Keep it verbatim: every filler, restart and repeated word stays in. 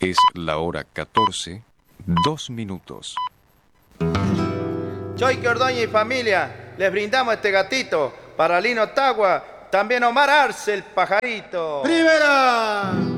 Es la hora catorce, dos minutos. Choique Ordoña y familia, les brindamos este gatito para Lino Tagua, también Omar Arce, el pajarito. ¡Primera!